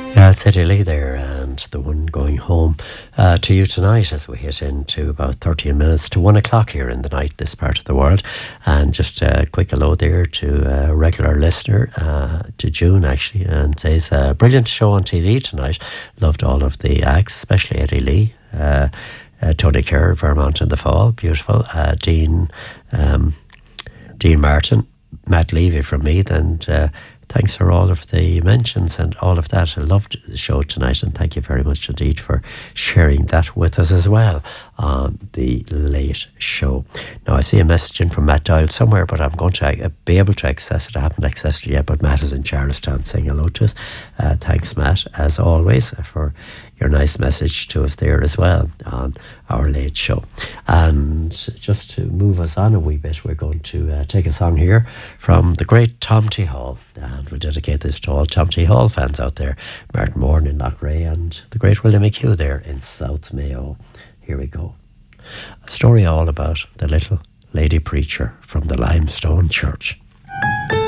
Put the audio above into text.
Yeah, it's Eddie Lee there, and the one going home to you tonight as we hit into about 13 minutes to 1 o'clock here in the night, this part of the world. And just a quick hello there to a regular listener, to June actually, and says, brilliant show on TV tonight. Loved all of the acts, especially Eddie Lee. Tony Kerr, Vermont in the Fall, beautiful. Dean Martin, Matt Levy from Meath, and thanks for all of the mentions and all of that. I loved the show tonight, and thank you very much indeed for sharing that with us as well on the late show. Now, I see a message in from Matt Doyle somewhere, but I'm going to be able to access it. I haven't accessed it yet, but Matt is in Charlestown saying hello to us. Thanks, Matt, as always, for your nice message to us there as well on our late show. And just to move us on a wee bit, we're going to take a song here from the great Tom T. Hall, and we'll dedicate this to all Tom T. Hall fans out there, Martin Moore in Loughrea and the great William McHugh there in South Mayo. Here we go. A story all about the little lady preacher from the Limestone Church.